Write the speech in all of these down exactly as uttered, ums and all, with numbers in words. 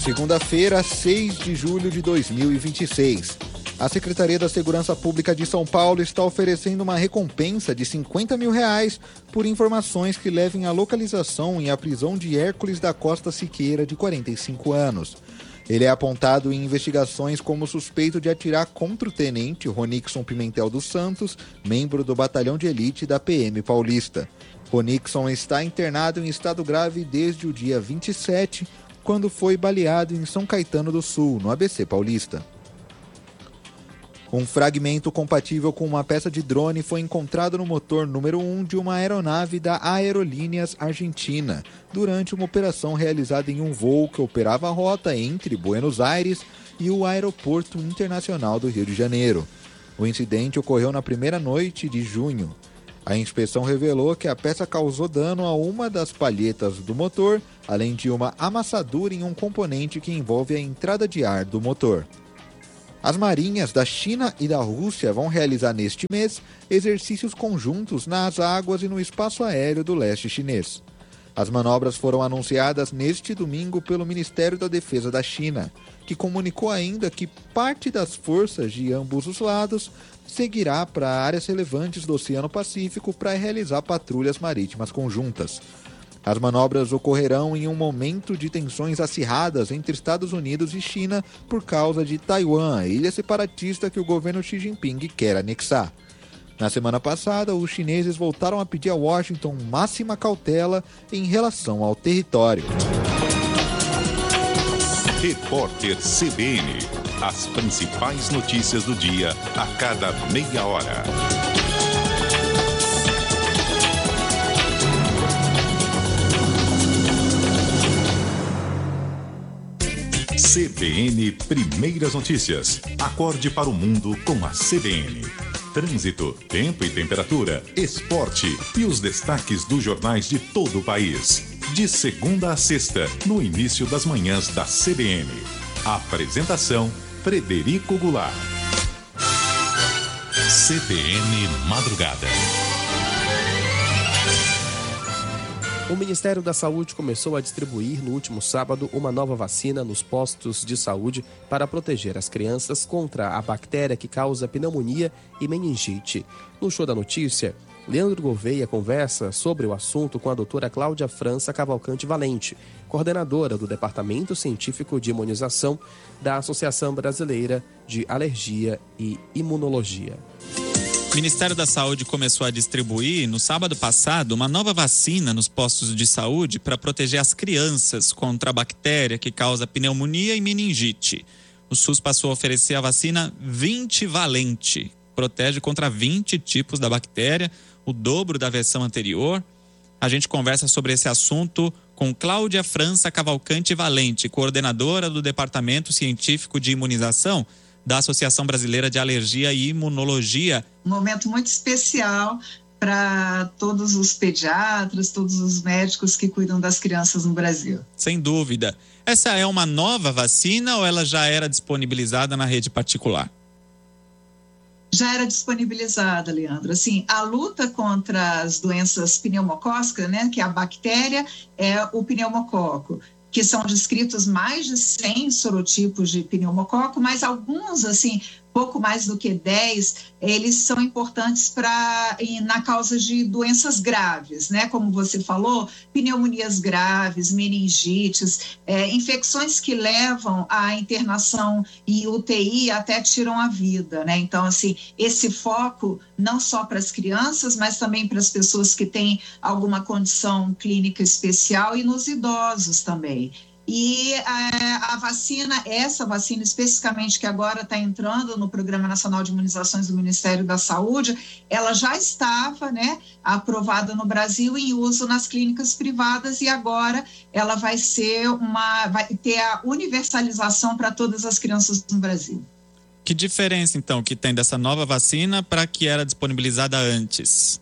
Segunda-feira, seis de julho de dois mil e vinte e seis. A Secretaria da Segurança Pública de São Paulo está oferecendo uma recompensa de cinquenta mil reais por informações que levem à localização e à prisão de Hércules da Costa Siqueira, de quarenta e cinco anos. Ele é apontado em investigações como suspeito de atirar contra o tenente Ronixon Pimentel dos Santos, membro do batalhão de elite da P M paulista. Ronixon está internado em estado grave desde o dia vinte e sete, quando foi baleado em São Caetano do Sul, no A B C paulista. Um fragmento compatível com uma peça de drone foi encontrado no motor número um de uma aeronave da Aerolíneas Argentina, durante uma operação realizada em um voo que operava a rota entre Buenos Aires e o Aeroporto Internacional do Rio de Janeiro. O incidente ocorreu na primeira noite de junho. A inspeção revelou que a peça causou dano a uma das palhetas do motor, além de uma amassadura em um componente que envolve a entrada de ar do motor. As marinhas da China e da Rússia vão realizar neste mês exercícios conjuntos nas águas e no espaço aéreo do leste chinês. As manobras foram anunciadas neste domingo pelo Ministério da Defesa da China, que comunicou ainda que parte das forças de ambos os lados seguirá para áreas relevantes do Oceano Pacífico para realizar patrulhas marítimas conjuntas. As manobras ocorrerão em um momento de tensões acirradas entre Estados Unidos e China por causa de Taiwan, a ilha separatista que o governo Xi Jinping quer anexar. Na semana passada, os chineses voltaram a pedir a Washington máxima cautela em relação ao território. Repórter C B N. As principais notícias do dia a cada meia hora. C B N Primeiras Notícias. Acorde para o mundo com a C B N. Trânsito, tempo e temperatura, esporte e os destaques dos jornais de todo o país. De segunda a sexta, no início das manhãs da C B N. Apresentação, Frederico Goulart. C B N Madrugada. O Ministério da Saúde começou a distribuir no último sábado uma nova vacina nos postos de saúde para proteger as crianças contra a bactéria que causa pneumonia e meningite. No Show da Notícia, Leandro Gouveia conversa sobre o assunto com a doutora Cláudia França Cavalcante Valente, coordenadora do Departamento Científico de Imunização da Associação Brasileira de Alergia e Imunologia. O Ministério da Saúde começou a distribuir, no sábado passado, uma nova vacina nos postos de saúde para proteger as crianças contra a bactéria que causa pneumonia e meningite. O SUS passou a oferecer a vacina vinte valente. Protege contra vinte tipos da bactéria, o dobro da versão anterior. A gente conversa sobre esse assunto com Cláudia França Cavalcante Valente, coordenadora do Departamento Científico de Imunização da Associação Brasileira de Alergia e Imunologia. Um momento muito especial para todos os pediatras, todos os médicos que cuidam das crianças no Brasil. Sem dúvida. Essa é uma nova vacina ou ela já era disponibilizada na rede particular? Já era disponibilizada, Leandro. Assim, a luta contra as doenças pneumocócicas, né, que a bactéria é o pneumococo, que são descritos mais de cem sorotipos de pneumococo, mas alguns, assim, pouco mais do que dez, eles são importantes para na causa de doenças graves, né? Como você falou, pneumonias graves, meningites, é, infecções que levam à internação em U T I até tiram a vida, né? Então, assim, esse foco não só para as crianças, mas também para as pessoas que têm alguma condição clínica especial e nos idosos também. E a, a vacina, essa vacina especificamente que agora está entrando no Programa Nacional de Imunizações do Ministério da Saúde, ela já estava, né, aprovada no Brasil em uso nas clínicas privadas e agora ela vai ser uma, vai ter a universalização para todas as crianças no Brasil. Que diferença, então, que tem dessa nova vacina para a que era disponibilizada antes?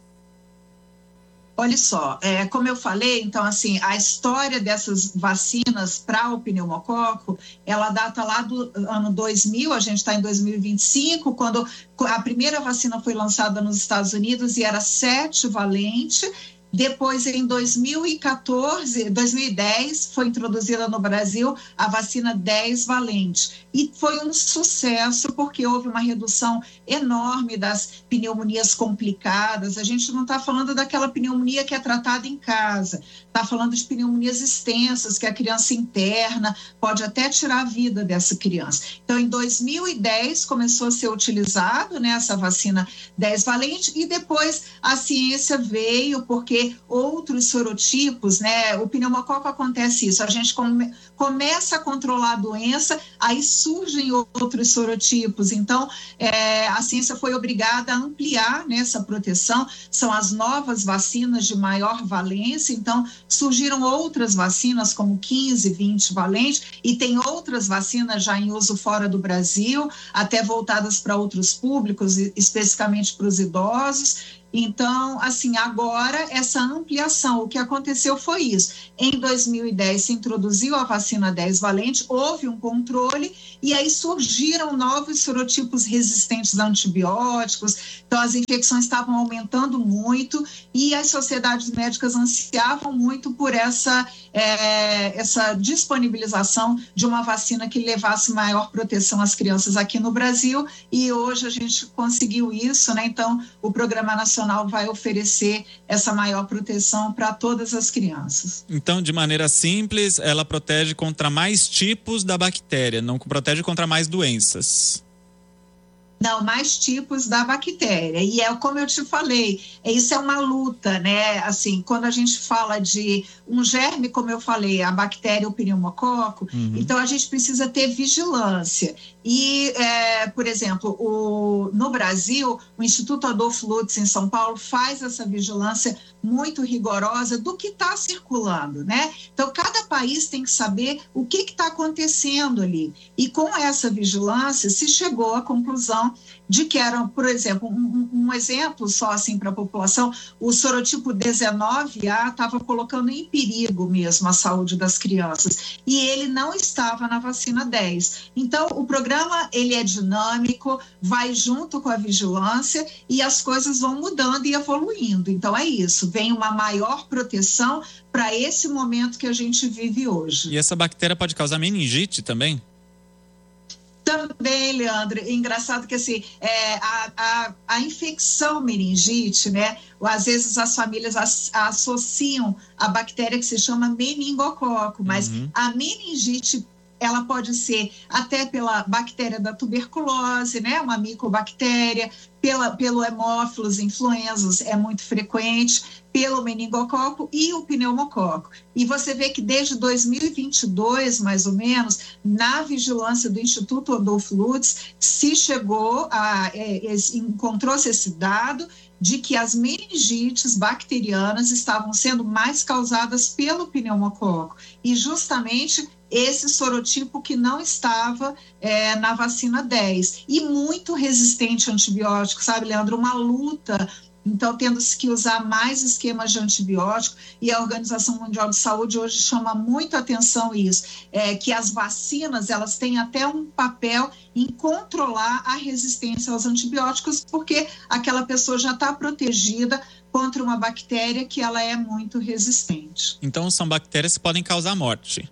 Olha só, é, como eu falei, então, assim, a história dessas vacinas para o pneumococo, ela data lá do ano dois mil, a gente está em dois mil e vinte e cinco, quando a primeira vacina foi lançada nos Estados Unidos e era sete valente, Depois, em dois mil e quatorze, dois mil e dez, foi introduzida no Brasil a vacina dez valente. E foi um sucesso, porque houve uma redução enorme das pneumonias complicadas. A gente não está falando daquela pneumonia que é tratada em casa, está falando de pneumonias extensas, que a criança interna, pode até tirar a vida dessa criança. Então, em dois mil e dez, começou a ser utilizado, né, essa vacina dez valente, e depois a ciência veio, porque outros sorotipos, né, o pneumococo acontece isso, a gente come, começa a controlar a doença, aí surgem outros sorotipos, então é, a ciência foi obrigada a ampliar, né, essa proteção, são as novas vacinas de maior valência, então surgiram outras vacinas como quinze, vinte valentes, e tem outras vacinas já em uso fora do Brasil, até voltadas para outros públicos, especificamente para os idosos. Então, assim, agora essa ampliação, o que aconteceu foi isso. Em dois mil e dez se introduziu a vacina dez valente, houve um controle e aí surgiram novos sorotipos resistentes a antibióticos, então as infecções estavam aumentando muito e as sociedades médicas ansiavam muito por essa, é, essa disponibilização de uma vacina que levasse maior proteção às crianças aqui no Brasil, e hoje a gente conseguiu isso, né? Então, o Programa Nacional vai oferecer essa maior proteção para todas as crianças. Então, de maneira simples, ela protege contra mais tipos da bactéria, não protege contra mais doenças. Não, mais tipos da bactéria. E é como eu te falei, isso é uma luta, né? Assim, quando a gente fala de um germe, como eu falei, a bactéria, o pneumococo, uhum. Então a gente precisa ter vigilância. E, é, por exemplo, o, no Brasil, o Instituto Adolfo Lutz, em São Paulo, faz essa vigilância muito rigorosa do que está circulando, né? Então, cada país tem que saber o que está acontecendo ali. E com essa vigilância, se chegou à conclusão de que era, por exemplo, um, um exemplo só assim para a população, o sorotipo dezenove A estava colocando em perigo mesmo a saúde das crianças, e ele não estava na vacina dez. Então, o programa, ele é dinâmico, vai junto com a vigilância e as coisas vão mudando e evoluindo. Então, é isso, vem uma maior proteção para esse momento que a gente vive hoje. E essa bactéria pode causar meningite também? Também, Leandro, é engraçado que assim, é, a, a, a infecção meningite, né? Às vezes as famílias as, associam a bactéria que se chama meningococo, mas uhum. a meningite, ela pode ser até pela bactéria da tuberculose, né? Uma micobactéria, pela, pelo hemófilos influenzas, é muito frequente, pelo meningococo e o pneumococo. E você vê que desde dois mil e vinte e dois, mais ou menos, na vigilância do Instituto Adolfo Lutz, se chegou a, é, encontrou-se esse dado de que as meningites bacterianas estavam sendo mais causadas pelo pneumococo. E justamente esse sorotipo que não estava é, na vacina dez. E muito resistente a antibióticos, sabe, Leandro? Uma luta. Então, tendo que usar mais esquemas de antibiótico, e a Organização Mundial de Saúde hoje chama muito atenção isso, é, que as vacinas, elas têm até um papel em controlar a resistência aos antibióticos, porque aquela pessoa já está protegida contra uma bactéria que ela é muito resistente. Então, são bactérias que podem causar morte.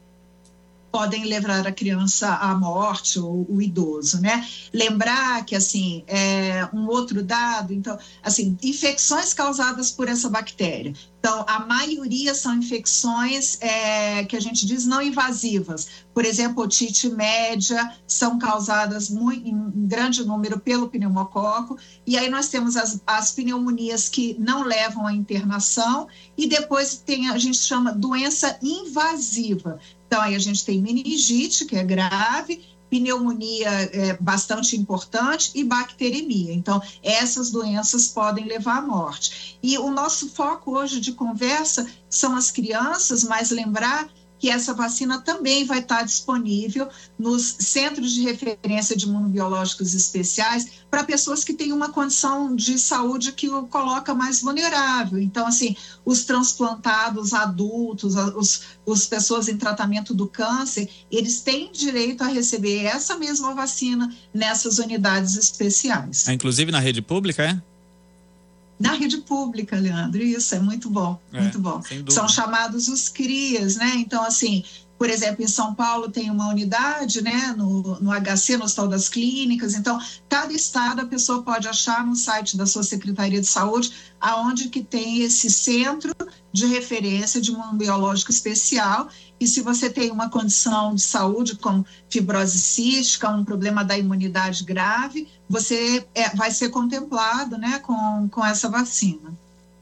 Podem levar a criança à morte ou o idoso, né? Lembrar que, assim, é, um outro dado, então, assim, infecções causadas por essa bactéria. Então, a maioria são infecções é, que a gente diz não invasivas. Por exemplo, otite média são causadas muito, em grande número pelo pneumococo. E aí nós temos as, as pneumonias que não levam à internação. E depois tem, a gente chama doença invasiva. Então, aí a gente tem meningite, que é grave, pneumonia é bastante importante e bacteremia. Então, essas doenças podem levar à morte. E o nosso foco hoje de conversa são as crianças, mas lembrar que essa vacina também vai estar disponível nos centros de referência de imunobiológicos especiais para pessoas que têm uma condição de saúde que o coloca mais vulnerável. Então, assim, os transplantados adultos, os, os pessoas em tratamento do câncer, eles têm direito a receber essa mesma vacina nessas unidades especiais. Ah, inclusive na rede pública, é? Na rede pública, Leandro, isso é muito bom, é, muito bom. São chamados os CRIAs, né? Então, assim, por exemplo, em São Paulo tem uma unidade, né, no, no H C, no Hospital das Clínicas. Então, cada estado a pessoa pode achar no site da sua Secretaria de Saúde aonde que tem esse centro de referência de imunobiológico especial. E se você tem uma condição de saúde como fibrose cística, um problema da imunidade grave, você é, vai ser contemplado, né, com, com essa vacina.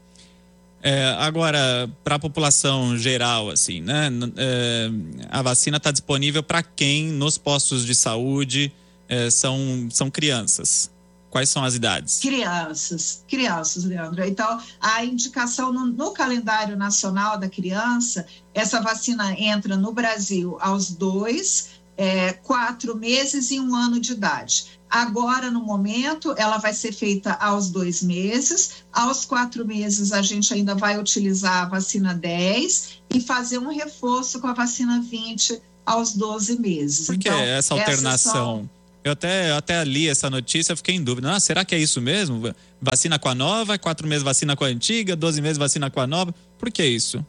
É, agora, para a população geral, assim, né? É, a vacina está disponível para quem nos postos de saúde é, são, são crianças? Quais são as idades? Crianças, crianças, Leandro. Então, a indicação no, no calendário nacional da criança, essa vacina entra no Brasil aos dois, é, quatro meses e um ano de idade. Agora, no momento, ela vai ser feita aos dois meses. Aos quatro meses, a gente ainda vai utilizar a vacina dez e fazer um reforço com a vacina vinte aos doze meses. Por que então, essa alternação? São... Eu até, eu até li essa notícia, fiquei em dúvida. Ah, será que é isso mesmo? Vacina com a nova, quatro meses vacina com a antiga, doze meses vacina com a nova. Por que isso?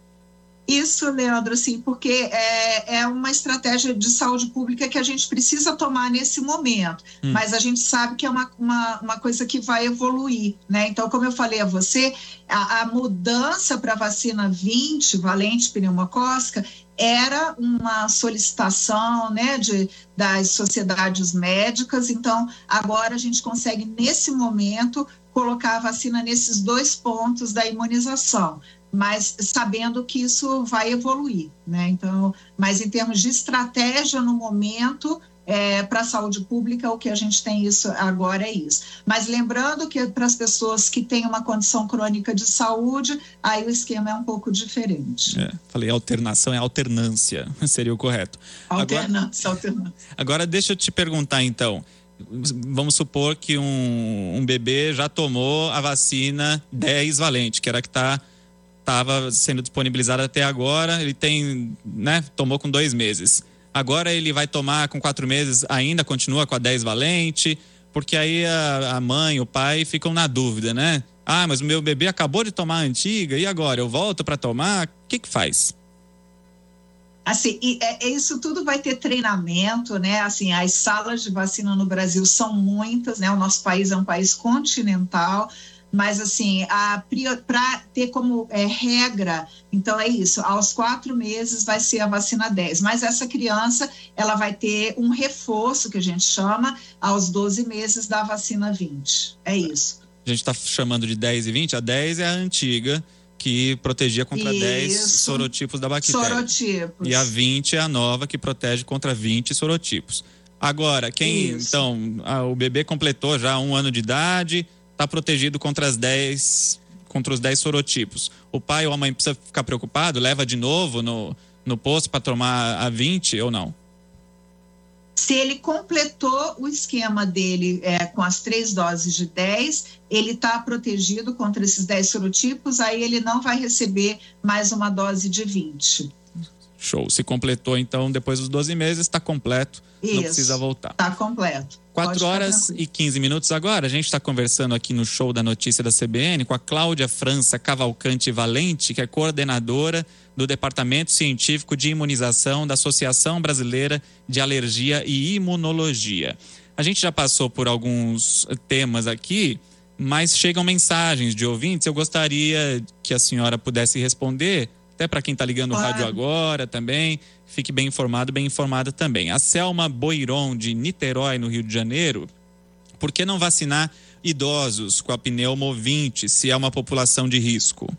Isso, Leandro, assim, porque é, é uma estratégia de saúde pública que a gente precisa tomar nesse momento, hum. mas a gente sabe que é uma, uma, uma coisa que vai evoluir, né? Então, como eu falei a você, a, a mudança para a vacina vinte, valente pneumocócica, era uma solicitação, né, de, das sociedades médicas. Então, agora a gente consegue, nesse momento, colocar a vacina nesses dois pontos da imunização, mas sabendo que isso vai evoluir, né? Então, mas em termos de estratégia no momento, é, para a saúde pública, o que a gente tem isso agora é isso. Mas lembrando que para as pessoas que têm uma condição crônica de saúde, aí o esquema é um pouco diferente. É, falei alternação, é alternância, seria o correto. Alternância, agora, alternância. Agora deixa eu te perguntar então, vamos supor que um, um bebê já tomou a vacina dez valente, que era a que está estava sendo disponibilizado até agora, ele tem, né, tomou com dois meses. Agora ele vai tomar com quatro meses, ainda continua com a dez valente, porque aí a, a mãe, o pai ficam na dúvida, né? Ah, mas o meu bebê acabou de tomar a antiga, e agora? Eu volto para tomar? O que que faz? Assim, e, é, isso tudo vai ter treinamento, né? Assim, as salas de vacina no Brasil são muitas, né? O nosso país é um país continental, mas assim, para ter como é, regra, então é isso, aos quatro meses vai ser a vacina dez, mas essa criança, ela vai ter um reforço, que a gente chama, aos doze meses da vacina vinte, é isso. A gente está chamando de dez e vinte, a dez é a antiga, que protegia contra isso. dez sorotipos da bactéria. Sorotipos. E a vinte é a nova, que protege contra vinte sorotipos. Agora, quem, isso. então, a, o bebê completou já um ano de idade, está protegido contra as dez, contra os dez sorotipos. O pai ou a mãe precisa ficar preocupado? Leva de novo no, no posto para tomar a vinte ou não? Se ele completou o esquema dele é, com as três doses de dez, ele está protegido contra esses dez sorotipos, aí ele não vai receber mais uma dose de vinte. Show. Se completou, então, depois dos doze meses, está completo. Isso, não precisa voltar. Está completo. quatro horas e quinze minutos agora. A gente está conversando aqui no Show da Notícia da C B N com a Cláudia França Cavalcante Valente, que é coordenadora do Departamento Científico de Imunização da Associação Brasileira de Alergia e Imunologia. A gente já passou por alguns temas aqui, mas chegam mensagens de ouvintes. Eu gostaria que a senhora pudesse responder, até para quem está ligando o rádio agora também, fique bem informado, bem informada também. A Selma Boiron, de Niterói, no Rio de Janeiro, por que não vacinar idosos com a pneumovinte, se é uma população de risco?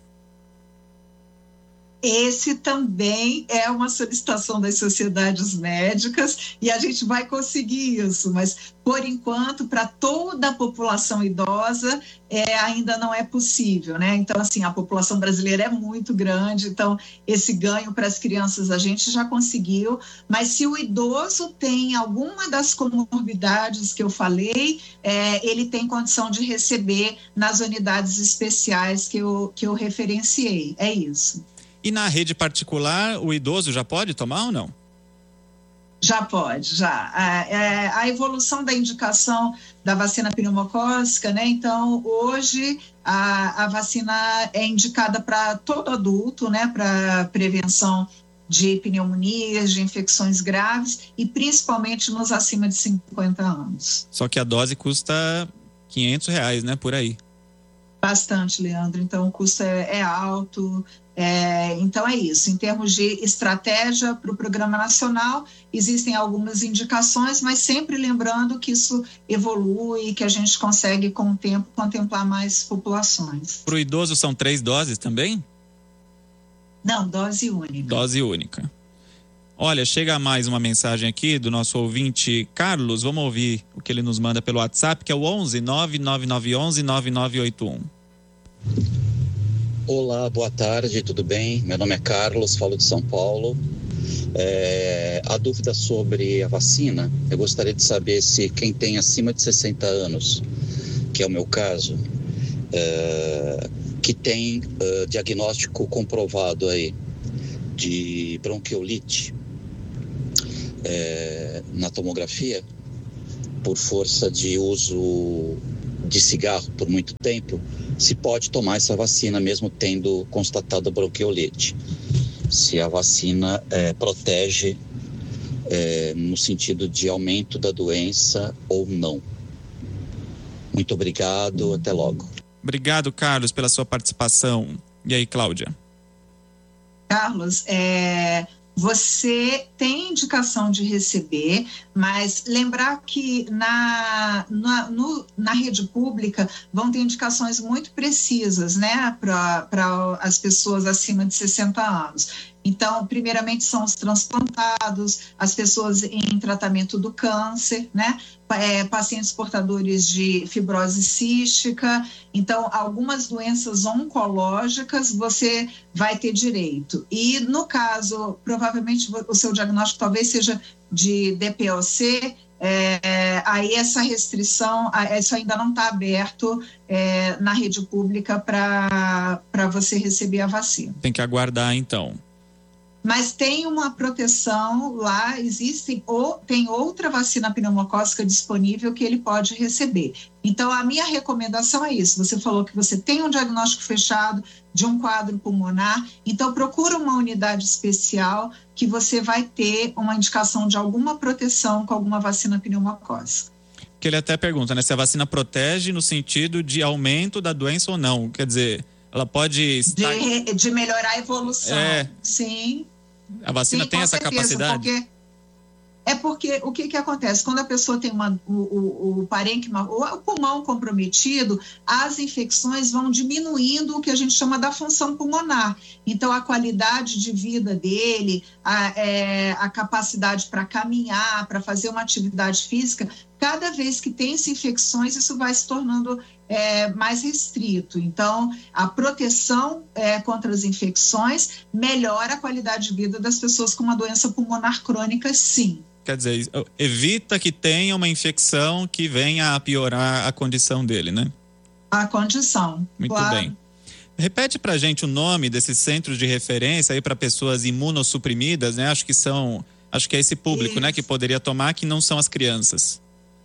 Esse também é uma solicitação das sociedades médicas e a gente vai conseguir isso, mas por enquanto para toda a população idosa é, ainda não é possível, né? Então assim, a população brasileira é muito grande, então esse ganho para as crianças a gente já conseguiu, mas se o idoso tem alguma das comorbidades que eu falei, é, ele tem condição de receber nas unidades especiais que eu, que eu referenciei, é isso. E na rede particular, o idoso já pode tomar ou não? Já pode, já. A, a, a evolução da indicação da vacina pneumocócica, né? Então, hoje a, a vacina é indicada para todo adulto, né? Para prevenção de pneumonias, de infecções graves e principalmente nos acima de cinquenta anos. Só que a dose custa quinhentos reais, né? Por aí. Bastante, Leandro. Então, o custo é, é alto. É, então, é isso. Em termos de estratégia para o Programa Nacional, existem algumas indicações, mas sempre lembrando que isso evolui, que a gente consegue, com o tempo, contemplar mais populações. Para o idoso são três doses também? Não, dose única. Dose única. Olha, chega mais uma mensagem aqui do nosso ouvinte Carlos. Vamos ouvir o que ele nos manda pelo WhatsApp, que é o onze nove nove nove um um nove nove oito um. Olá, boa tarde, tudo bem? Meu nome é Carlos, falo de São Paulo. É, a dúvida sobre a vacina, eu gostaria de saber se quem tem acima de sessenta anos, que é o meu caso, é, que tem é, diagnóstico comprovado aí de bronquiolite é, na tomografia, por força de uso de cigarro por muito tempo, se pode tomar essa vacina mesmo tendo constatado a bronquiolite. Se a vacina é, protege é, no sentido de aumento da doença ou não. Muito obrigado, até logo. Obrigado, Carlos, pela sua participação. E aí, Cláudia? Carlos, é... você tem indicação de receber, mas lembrar que na, na, no, na rede pública vão ter indicações muito precisas, né, para as pessoas acima de sessenta anos. Então, primeiramente são os transplantados, as pessoas em tratamento do câncer, né, é, pacientes portadores de fibrose cística. Então, algumas doenças oncológicas você vai ter direito. E no caso, provavelmente o seu diagnóstico talvez seja de D P O C, é, aí essa restrição, isso ainda não está aberto é, na rede pública para você receber a vacina. Tem que aguardar, então. Mas tem uma proteção lá, existe ou tem outra vacina pneumocócica disponível que ele pode receber. Então, a minha recomendação é isso. Você falou que você tem um diagnóstico fechado de um quadro pulmonar, então procura uma unidade especial que você vai ter uma indicação de alguma proteção com alguma vacina pneumocócica. Que ele até pergunta, né, se a vacina protege no sentido de aumento da doença ou não. Quer dizer, ela pode estar... de, de melhorar a evolução. É. Sim. A vacina Sim, tem essa certeza, capacidade? Porque, é porque o que, que acontece? Quando a pessoa tem uma, o, o, o parênquima ou o pulmão comprometido, as infecções vão diminuindo o que a gente chama da função pulmonar. Então, a qualidade de vida dele, a, é, a capacidade para caminhar, para fazer uma atividade física, cada vez que tem-se infecções, isso vai se tornando é, mais restrito. Então, a proteção é, contra as infecções melhora a qualidade de vida das pessoas com uma doença pulmonar crônica, sim. Quer dizer, evita que tenha uma infecção que venha a piorar a condição dele, né? A condição, Muito claro. bem. Repete pra gente o nome desses centros de referência aí para pessoas imunossuprimidas, né? Acho que são, acho que é esse público, Isso. né, que poderia tomar, que não são as crianças.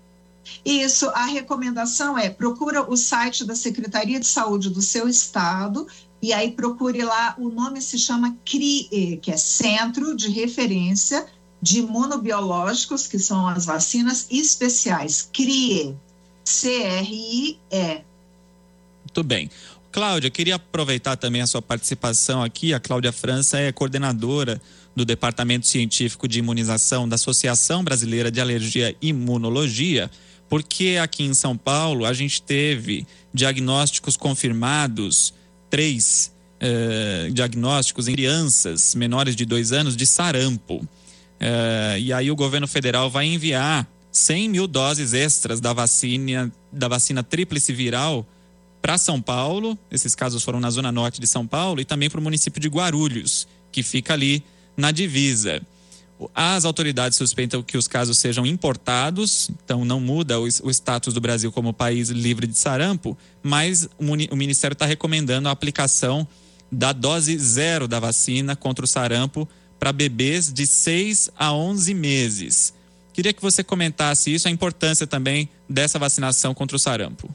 Isso, a recomendação é, procura o site da Secretaria de Saúde do seu estado e aí procure lá, o nome se chama C R I E, que é Centro de Referência de Imunobiológicos, que são as vacinas especiais, C R I E, C R I E. Muito bem. Cláudia, queria aproveitar também a sua participação aqui. A Cláudia França é coordenadora do Departamento Científico de Imunização da Associação Brasileira de Alergia e Imunologia, porque aqui em São Paulo a gente teve diagnósticos confirmados, três eh, diagnósticos em crianças menores de dois anos de sarampo. Eh, e aí o governo federal vai enviar cem mil doses extras da vacina, da vacina tríplice viral para São Paulo. Esses casos foram na zona norte de São Paulo e também para o município de Guarulhos, que fica ali na divisa. As autoridades suspeitam que os casos sejam importados, então não muda o, o status do Brasil como país livre de sarampo, mas o, o Ministério está recomendando a aplicação da dose zero da vacina contra o sarampo para bebês de seis a onze meses. Queria que você comentasse isso, a importância também dessa vacinação contra o sarampo.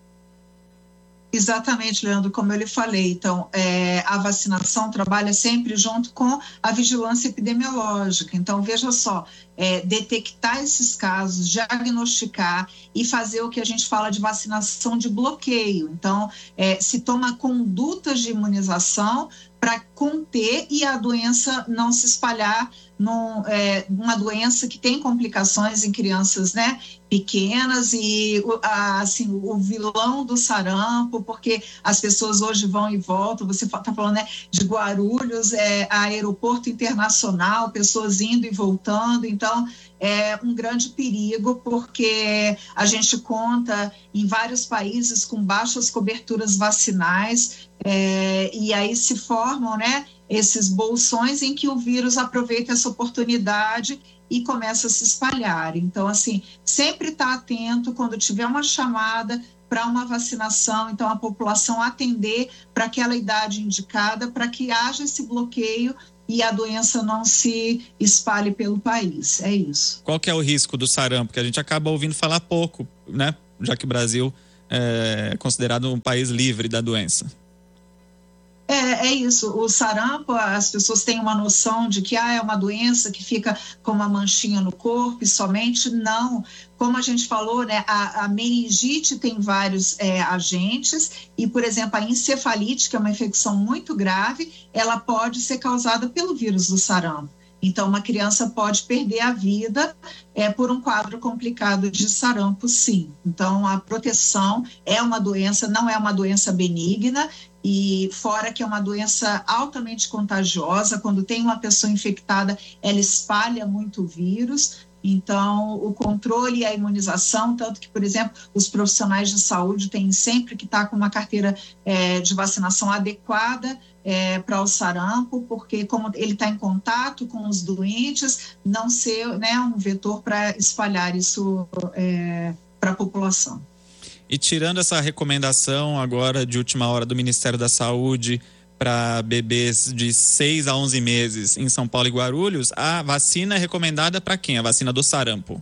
Exatamente, Leandro, como eu lhe falei. Então, é, a vacinação trabalha sempre junto com a vigilância epidemiológica. Então, veja só, é, detectar esses casos, diagnosticar e fazer o que a gente fala de vacinação de bloqueio. Então, é, se toma condutas de imunização para conter e a doença não se espalhar, num, é, uma doença que tem complicações em crianças, né, pequenas, e a, assim, o vilão do sarampo, porque as pessoas hoje vão e voltam, você está falando, né, de Guarulhos, é, aeroporto internacional, pessoas indo e voltando, então é um grande perigo, porque a gente conta em vários países com baixas coberturas vacinais, é, e aí se formam, né, esses bolsões em que o vírus aproveita essa oportunidade e começa a se espalhar. Então, assim, sempre estar atento quando tiver uma chamada para uma vacinação, então a população atender para aquela idade indicada, para que haja esse bloqueio e a doença não se espalhe pelo país. É isso. Qual que é o risco do sarampo? Porque a gente acaba ouvindo falar pouco, né? Já que o Brasil é considerado um país livre da doença. É, é isso, o sarampo, as pessoas têm uma noção de que ah, é uma doença que fica com uma manchinha no corpo e somente não. Como a gente falou, né, a, a meningite tem vários é, agentes e, por exemplo, a encefalite, que é uma infecção muito grave, ela pode ser causada pelo vírus do sarampo. Então, uma criança pode perder a vida é, por um quadro complicado de sarampo, sim. Então, a proteção é uma doença, não é uma doença benigna, e fora que é uma doença altamente contagiosa, quando tem uma pessoa infectada, ela espalha muito o vírus. Então, o controle e a imunização, tanto que, por exemplo, os profissionais de saúde têm sempre que estar com uma carteira é, de vacinação adequada é, para o sarampo, porque como ele está em contato com os doentes, não ser, né, um vetor para espalhar isso é, para a população. E tirando essa recomendação agora de última hora do Ministério da Saúde para bebês de seis a onze meses em São Paulo e Guarulhos, a vacina é recomendada para quem? A vacina do sarampo?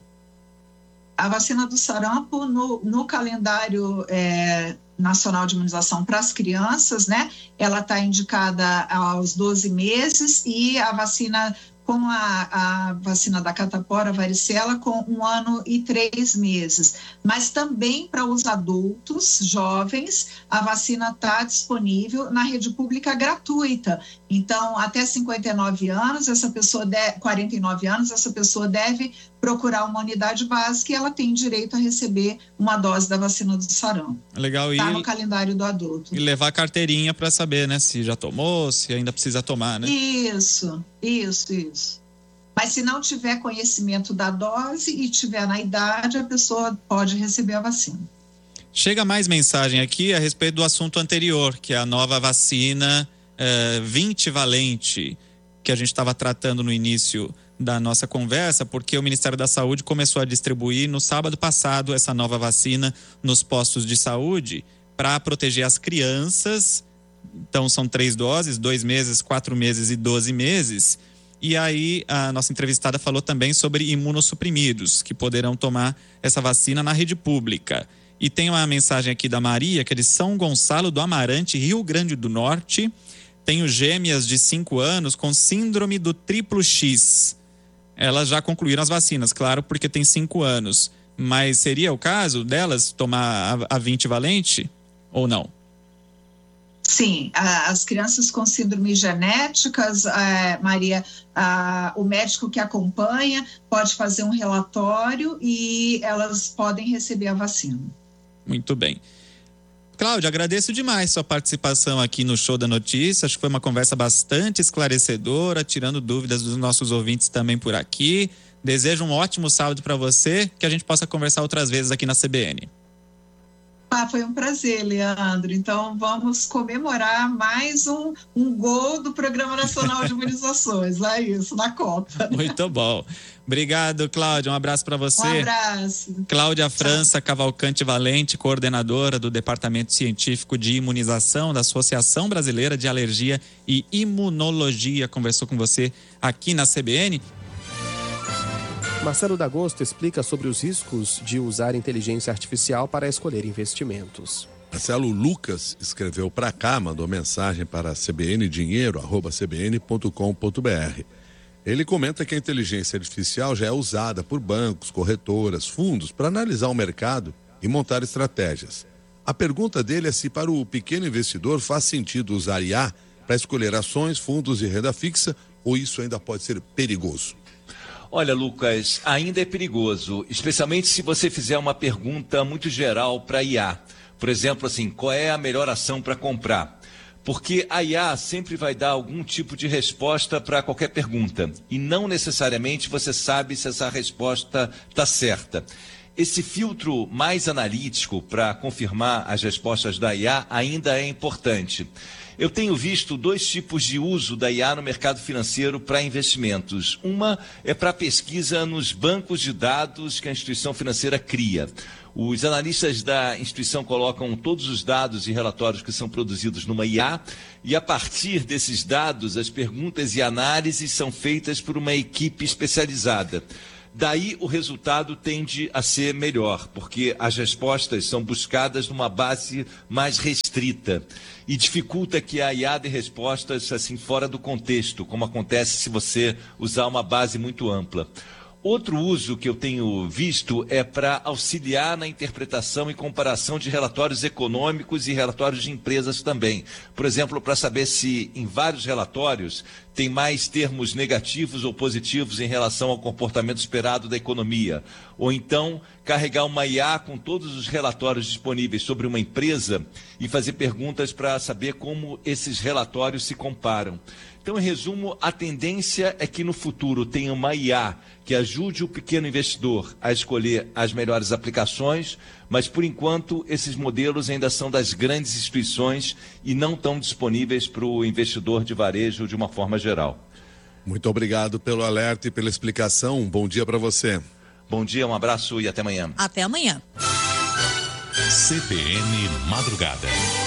A vacina do sarampo no, no calendário é, nacional de imunização para as crianças, né? Ela está indicada aos doze meses e a vacina com a, a vacina da catapora, varicela, com um ano e três meses. Mas também para os adultos jovens, a vacina está disponível na rede pública gratuita. Então, até cinquenta e nove anos, essa pessoa deve, quarenta e nove anos, essa pessoa deve procurar uma unidade básica e ela tem direito a receber uma dose da vacina do sarampo. Legal. Está e... no calendário do adulto. E levar a carteirinha para saber, né, se já tomou, se ainda precisa tomar, né? Isso, isso, isso. Mas se não tiver conhecimento da dose e tiver na idade, a pessoa pode receber a vacina. Chega mais mensagem aqui a respeito do assunto anterior, que é a nova vacina eh, vinte valente, que a gente estava tratando no início da nossa conversa, porque o Ministério da Saúde começou a distribuir no sábado passado essa nova vacina nos postos de saúde para proteger as crianças. Então são três doses, dois meses, quatro meses e doze meses. E aí a nossa entrevistada falou também sobre imunossuprimidos, que poderão tomar essa vacina na rede pública. E tem uma mensagem aqui da Maria, que é de São Gonçalo do Amarante, Rio Grande do Norte. Tenho gêmeas de cinco anos com síndrome do triplo X. Elas já concluíram as vacinas, claro, porque tem cinco anos. Mas seria o caso delas tomar a vinte valente ou não? Sim, as crianças com síndromes genéticas, é, Maria, a, o médico que acompanha pode fazer um relatório e elas podem receber a vacina. Muito bem. Cláudia, agradeço demais sua participação aqui no Show da Notícia. Acho que foi uma conversa bastante esclarecedora, tirando dúvidas dos nossos ouvintes também por aqui. Desejo um ótimo sábado para você, que a gente possa conversar outras vezes aqui na C B N. Ah, foi um prazer, Leandro. Então, vamos comemorar mais um, um gol do Programa Nacional de Imunizações. É isso, na Copa. Muito bom. Obrigado, Cláudia. Um abraço para você. Um abraço. Cláudia França Cavalcante Valente, coordenadora do Departamento Científico de Imunização da Associação Brasileira de Alergia e Imunologia, conversou com você aqui na C B N. Marcelo D'Agosto explica sobre os riscos de usar inteligência artificial para escolher investimentos. Marcelo Lucas escreveu para cá, mandou mensagem para cbndinheiro arroba c b n ponto com ponto b r. Ele comenta que a inteligência artificial já é usada por bancos, corretoras, fundos para analisar o mercado e montar estratégias. A pergunta dele é se para o pequeno investidor faz sentido usar I A para escolher ações, fundos e renda fixa, ou isso ainda pode ser perigoso. Olha, Lucas, ainda é perigoso, especialmente se você fizer uma pergunta muito geral para a I A. Por exemplo, assim, qual é a melhor ação para comprar? Porque a I A sempre vai dar algum tipo de resposta para qualquer pergunta e não necessariamente você sabe se essa resposta está certa. Esse filtro mais analítico para confirmar as respostas da I A ainda é importante. Eu tenho visto dois tipos de uso da I A no mercado financeiro para investimentos. Uma é para pesquisa nos bancos de dados que a instituição financeira cria. Os analistas da instituição colocam todos os dados e relatórios que são produzidos numa I A e, a partir desses dados, as perguntas e análises são feitas por uma equipe especializada. Daí o resultado tende a ser melhor, porque as respostas são buscadas numa base mais restrita e dificulta que a I A dê respostas assim fora do contexto, como acontece se você usar uma base muito ampla. Outro uso que eu tenho visto é para auxiliar na interpretação e comparação de relatórios econômicos e relatórios de empresas também. Por exemplo, para saber se em vários relatórios tem mais termos negativos ou positivos em relação ao comportamento esperado da economia. Ou então, carregar uma I A com todos os relatórios disponíveis sobre uma empresa e fazer perguntas para saber como esses relatórios se comparam. Então, em resumo, a tendência é que no futuro tenha uma I A que ajude o pequeno investidor a escolher as melhores aplicações, mas, por enquanto, esses modelos ainda são das grandes instituições e não estão disponíveis para o investidor de varejo de uma forma geral. Muito obrigado pelo alerta e pela explicação. Um bom dia para você. Bom dia, um abraço e até amanhã. Até amanhã. C B N Madrugada.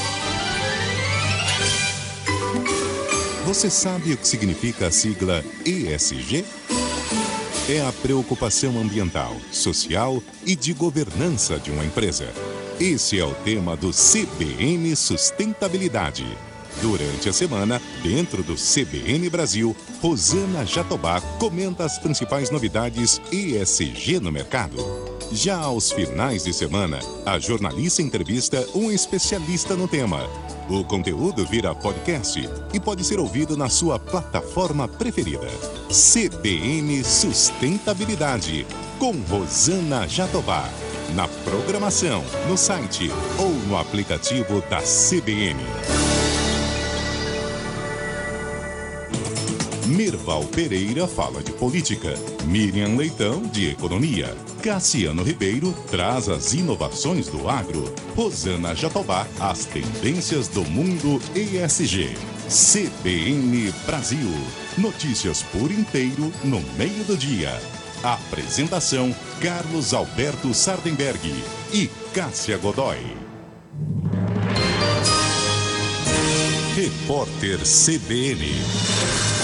Você sabe o que significa a sigla E S G? É a preocupação ambiental, social e de governança de uma empresa. Esse é o tema do C B N Sustentabilidade. Durante a semana, dentro do C B N Brasil, Rosana Jatobá comenta as principais novidades E S G no mercado. Já aos finais de semana, a jornalista entrevista um especialista no tema. O conteúdo vira podcast e pode ser ouvido na sua plataforma preferida. C B N Sustentabilidade, com Rosana Jatobá. Na programação, no site ou no aplicativo da C B N. Mirval Pereira fala de política, Miriam Leitão de economia, Cassiano Ribeiro traz as inovações do agro, Rosana Jatobá as tendências do mundo E S G. C B N Brasil, notícias por inteiro no meio do dia. Apresentação Carlos Alberto Sardenberg e Cássia Godoy. Repórter C B N.